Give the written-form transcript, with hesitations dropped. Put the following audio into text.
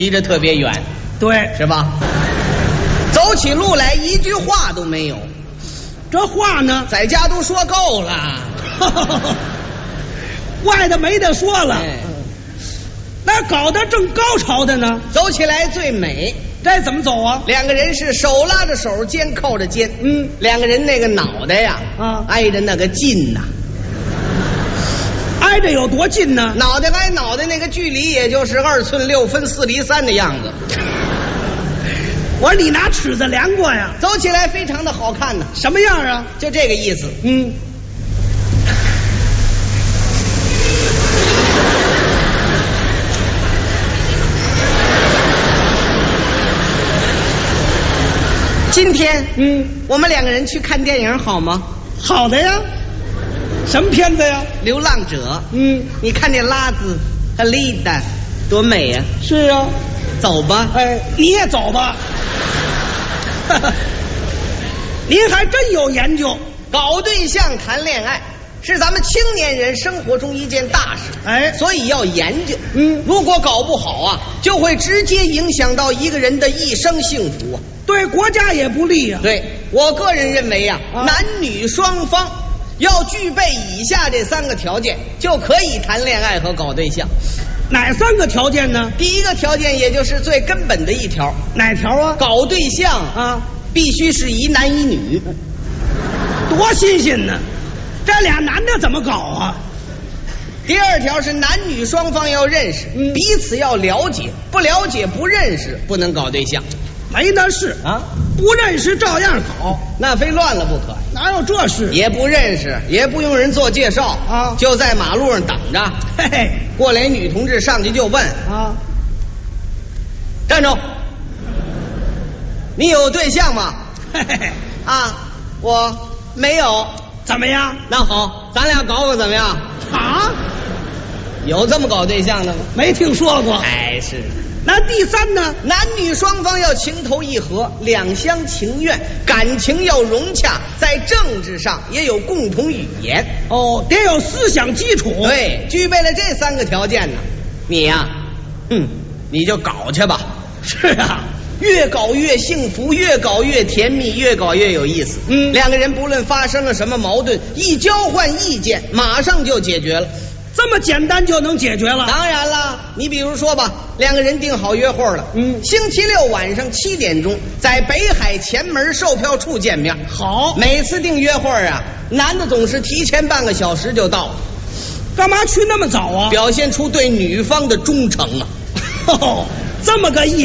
离着特别远， 对， 是吧？走起路来一句话都没有， 这话呢， 在家都说够了， 外头没得说了。 哎， 那搞得正高潮的呢， 走起来最美。 这怎么走啊？ 两个人是手拉着手，肩靠着肩，两个人那个脑袋呀，挨着那个近呐， 挨着有多近呢？ 脑袋挨脑袋那个距离，也就是2寸6分4厘3的样子。 我说你拿尺子量过呀？ 走起来非常的好看呢。 什么样啊？ 就这个意思。今天，我们两个人去看电影好吗？ 好的呀。什么片子呀？ 流浪者。你看这拉子和丽达多美呀！ 是啊。 走吧。 哎，你也走吧。您还真有研究。 搞对象谈恋爱是咱们青年人生活中一件大事， 哎， 所以要研究。如果搞不好啊，就会直接影响到一个人的一生幸福啊， 对国家也不利啊。 对，我个人认为男女双方要具备以下这3个条件，就可以谈恋爱和搞对象。 哪3个条件呢？ 第一个条件，也就是最根本的一条。 哪条啊？ 搞对象必须是一男一女。 多新鲜呢！这俩男的怎么搞啊？ 第二条是男女双方要认识，彼此要了解，不了解不认识不能搞对象。 没那事啊，不认识照样搞， 那非乱了不可。 哪有这事？ 也不认识，也不用人做介绍啊，就在马路上等着。 嘿嘿， 过来女同志上去就问站住，你有对象吗？ 嘿嘿， 我没有。 怎么样？ 那好，咱俩搞搞怎么样？ 啊？ 有这么搞对象的吗？ 没听说过。 哎，是。 那第3呢？ 男女双方要情投意合，两厢情愿，感情要融洽，在政治上也有共同语言。 得有思想基础。 对，具备了这3个条件呢，你呀，你就搞去吧。 是啊。 越搞越幸福，越搞越甜蜜，越搞越有意思。两个人不论发生了什么矛盾，一交换意见，马上就解决了。 这么简单就能解决了？ 当然了，你比如说吧，两个人定好约会了，星期6晚上7点钟，在北海前门售票处见面。 好， 每次定约会男的总是提前半个小时就到。 干嘛去那么早啊？ 表现出对女方的忠诚啊。 这么个意思。